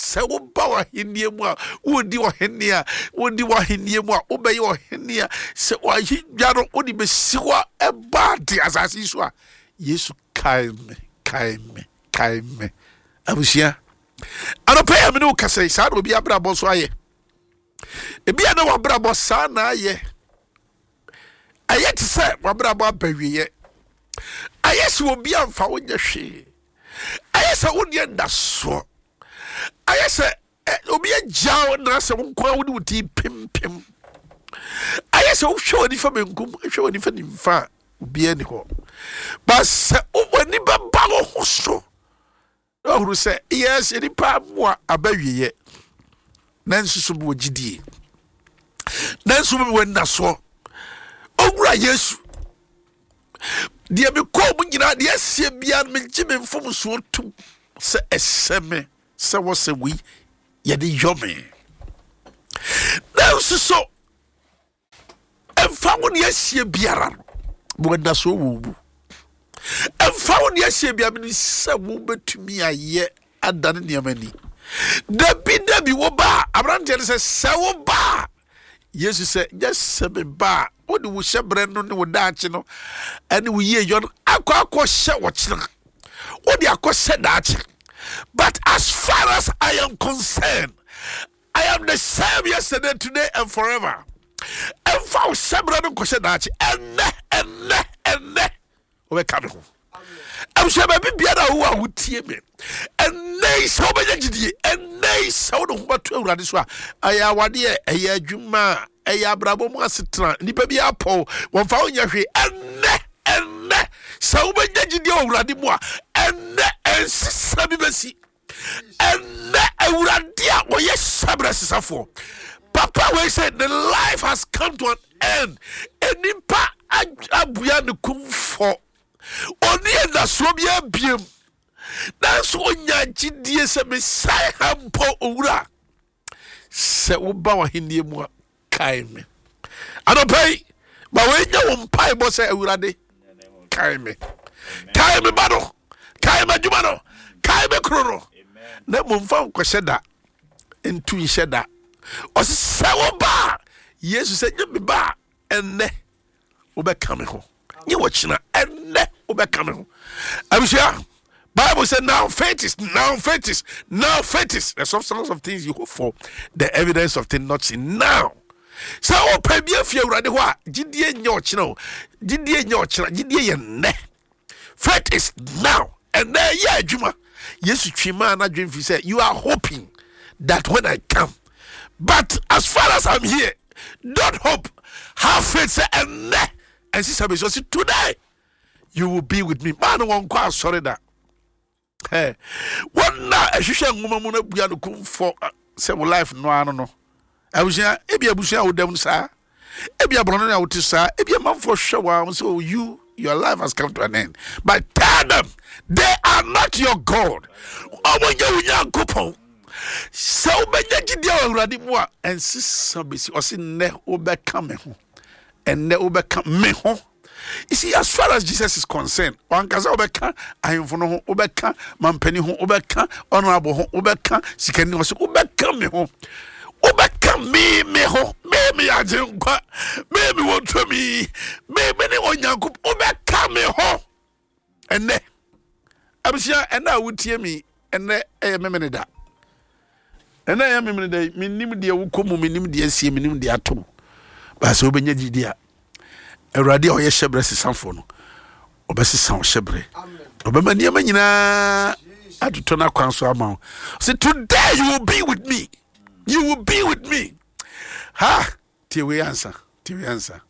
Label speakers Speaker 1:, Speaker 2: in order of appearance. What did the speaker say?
Speaker 1: se wo ba wa henie mu a wo di wo henie a wo di wo henie mu a wo be wo henie se wa hidwa no wo di be siwa e ba di asasi so a Yesu kai me abusia anopa ya me no kase sa do bi abrabo so aye ebi ana wa abrabo sa na aye ayet se wa abrabo abawiye ayes wo bi amfa wo nya hwe ayes wo die ndaso ayes obi agyaw na se wo kwa wo di wuti pimpim ayes wo hwe oni fa menkum hwe oni fa nimfa obi ani ho bas woni baba wo hoso ohuru se yes ni pa mo abawiye nansu so bo gidie nansu bo wonna so ogura Yesu die me ko mu nyina de asie bia me gime mfom so tum se eseme se wo se wi ye de yome nansu so emfa wo ne asie biara no wonna so wo bu emfa wo ne asie bia me se wo betumi aye adane ne amani dabi wo ba abrante se wo ba Yesu se just se be ba odi wo hyebre no ne wo daache no ene wo yie yon akọ hye wo kyena odi akọ hye daache. But as far as I am concerned, I am the same yesterday, today and forever. And for hyebre no hye daache enne we ka me ho I'm sure baby biara wo a wotie me enne so be gidie enne so no ho to awurade so a aya wade aya adwuma aya abrabo mu asetra nipa bi apo won fa onya hwe enne so be gidie awurade mu a enne ensisa bi besi enne awurade a wo ye sabra sisafo papa we said the life has come to an end enipa abuya ne kumfo oni enda so bia biem na so onya gidie se me sai hampo owura se wo ba wa henie mu kai me anopai ba we nya wo mpai bo se awurade kai me ba no kai me djuma no kai me kroro na mo mfa ko hyeda entu hyeda o se wo ba Yesu se nya ba enne wo be ka me ho nye wo china enne wo be ka me ho abusha Bible said now faith is the substance of things you hope for, the evidence of things not seen. Now so open bi afia urade ho a gidie nya o china gidie ye ne faith is now and there yeah adwuma Yesu twima na dwen fi say you are hoping that when I come, but as far as I'm here, don't hope, have faith say and sister be so today you will be with me. Man won kwa sorry that hey one na ehwehwe ngoma mu na bua no kumfo say life no ano no abusia ebia abusia wo dem sa ebia brono na wo ti sa ebia manfo hwewa so your life has come to an end, but tell them they are not your God. Omonye unya kupon so benye gidi awurade mu a ensisa besi o se ne obeka me ho enne obeka me ho. You see, as far as Jesus is concerned, one kaza obeka ahemfo no ho obeka mampani ho obeka honorable ho obeka sikani ho obeka me ho obeka me ho me ajenkwa me wonto me ne onyanko obeka me ho enne abisia ena wutie mi enne memene da ena ya memene da minim de wukomu minim de asie minim de atom ba so obenya gidia awurade o ye hyebre sesanfo no obesesa o hyebre obema niam nyina atoto na kwan so ama say today you will be with me ha tiwe answer